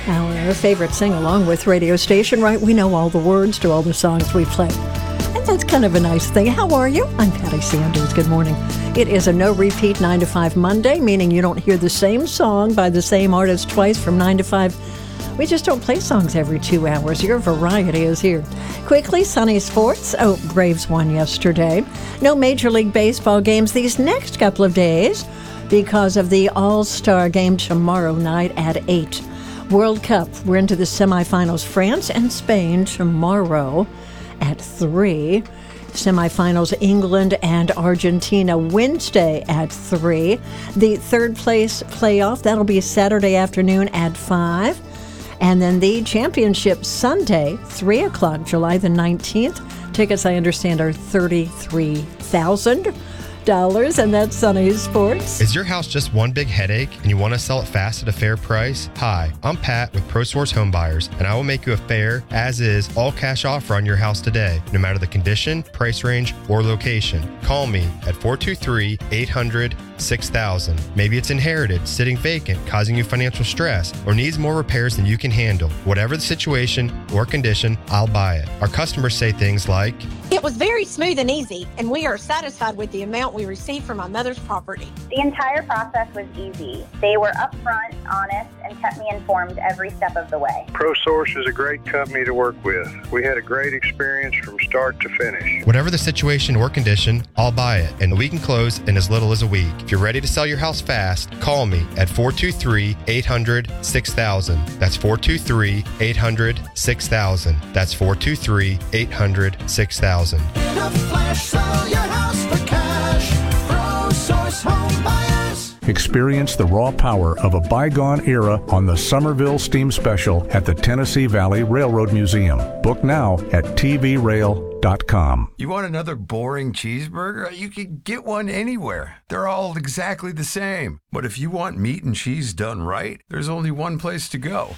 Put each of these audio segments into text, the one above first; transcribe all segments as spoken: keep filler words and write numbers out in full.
our favorite sing-along with radio station, right? We know all the words to all the songs we play. And that's kind of a nice thing. How are you? I'm Patty Sanders. Good morning. It is a no-repeat nine to five Monday, meaning you don't hear the same song by the same artist twice from nine to five. We just don't play songs every two hours. Your variety is here. Quickly, Sunny Sports. Oh, Braves won yesterday. No Major League Baseball games these next couple of days because of the All-Star game tomorrow night at eight. World Cup, we're into the semifinals. France and Spain tomorrow at three. Semifinals, England and Argentina Wednesday at three. The third place playoff, that'll be Saturday afternoon at five. And then the championship Sunday, three o'clock, July the nineteenth. Tickets, I understand, are thirty-three thousand dollars, and that's Sunny Sports. Is your house just one big headache and you want to sell it fast at a fair price? Hi, I'm Pat with ProSource Home Buyers, and I will make you a fair, as-is, all-cash offer on your house today, no matter the condition, price range, or location. Call me at four two three, eight hundred, six thousand. Maybe it's inherited, sitting vacant, causing you financial stress, or needs more repairs than you can handle. Whatever the situation or condition, I'll buy it. Our customers say things like, "It was very smooth and easy, and we are satisfied with the amount we received from my mother's property." The entire process was easy. They were upfront, honest, and kept me informed every step of the way. ProSource is a great company to work with. We had a great experience from start to finish. Whatever the situation or condition, I'll buy it, and we can close in as little as a week. If you're ready to sell your house fast, call me at four two three, eight hundred, six thousand. That's four two three, eight hundred, six thousand. That's four two three, eight hundred, six thousand. In a flash, sell your house for cash. ProSource Home Buyers. Experience the raw power of a bygone era on the Somerville Steam Special at the Tennessee Valley Railroad Museum. Book now at T V rail dot com. You want another boring cheeseburger? You can get one anywhere. They're all exactly the same. But if you want meat and cheese done right, there's only one place to go.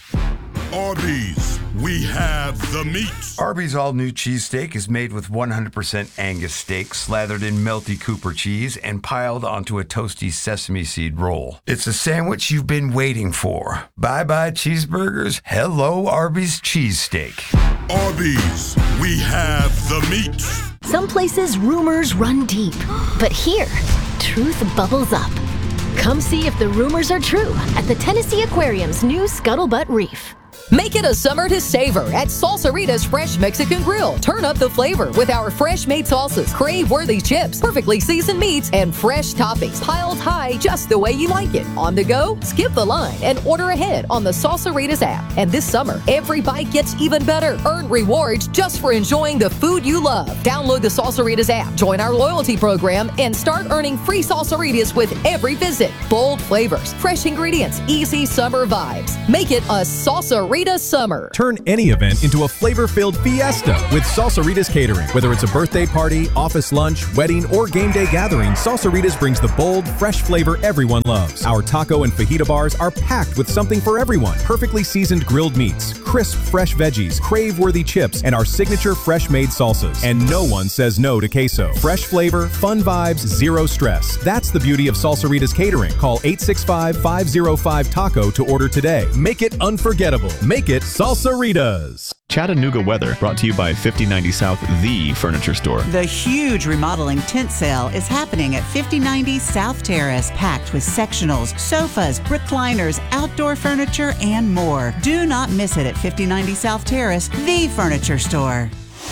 Arby's, we have the meat. Arby's all-new cheesesteak is made with one hundred percent Angus steak slathered in melty Cooper cheese and piled onto a toasty sesame seed roll. It's a sandwich you've been waiting for. Bye-bye cheeseburgers. Hello, Arby's cheesesteak. Arby's, we have the meat. Some places rumors run deep, but here, truth bubbles up. Come see if the rumors are true at the Tennessee Aquarium's new Scuttlebutt Reef. Make it a summer to savor at Salsarita's Fresh Mexican Grill. Turn up the flavor with our fresh-made salsas, crave-worthy chips, perfectly seasoned meats, and fresh toppings piled high just the way you like it. On the go? Skip the line and order ahead on the Salsaritas app. And this summer, every bite gets even better. Earn rewards just for enjoying the food you love. Download the Salsaritas app, join our loyalty program, and start earning free Salsaritas with every visit. Bold flavors, fresh ingredients, easy summer vibes. Make it a Salsarita summer. Turn any event into a flavor-filled fiesta with Salsaritas Catering. Whether it's a birthday party, office lunch, wedding, or game day gathering, Salsaritas brings the bold, fresh flavor everyone loves. Our taco and fajita bars are packed with something for everyone. Perfectly seasoned grilled meats, crisp, fresh veggies, crave-worthy chips, and our signature fresh-made salsas. And no one says no to queso. Fresh flavor, fun vibes, zero stress. That's the beauty of Salsaritas Catering. Call eight six five, five oh five, TACO to order today. Make it unforgettable. Make it Salsaritas. Chattanooga weather brought to you by fifty ninety South, the furniture store. The huge remodeling tent sale is happening at fifty ninety South Terrace, packed with sectionals, sofas, recliners, outdoor furniture, and more. Do not miss it at fifty ninety South Terrace, the furniture store.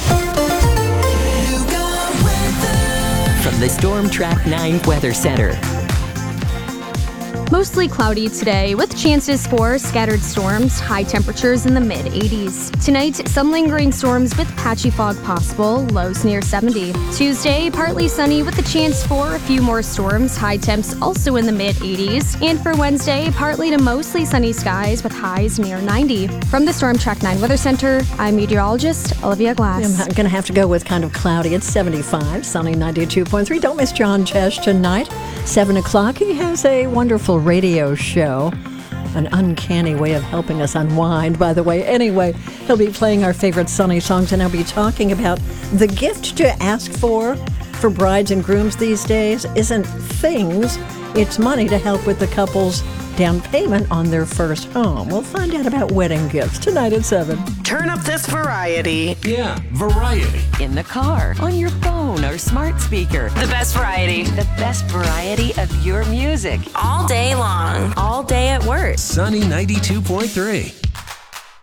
From the Storm Track nine Weather Center. Mostly cloudy today with chances for scattered storms, high temperatures in the mid eighties. Tonight, some lingering storms with patchy fog possible, lows near seventy. Tuesday, partly sunny with the chance for a few more storms, high temps also in the mid eighties. And for Wednesday, partly to mostly sunny skies with highs near ninety. From the Storm Track nine Weather Center, I'm meteorologist Olivia Glass. I'm going to have to go with kind of cloudy. It's seventy-five, sunny ninety-two point three. Don't miss John Chesh tonight, seven o'clock. He has a wonderful radio show, an uncanny way of helping us unwind, by the way. Anyway, he'll be playing our favorite Sunny songs, and I'll be talking about the gift to ask for for brides and grooms these days isn't things, It's money to help with the couple's down payment on their first home. We'll find out about wedding gifts tonight at seven. Turn up this variety. Yeah, variety. In the car, on your phone or smart speaker. The best variety. The best variety of your music. All day long. All day at work. Sunny ninety-two point three.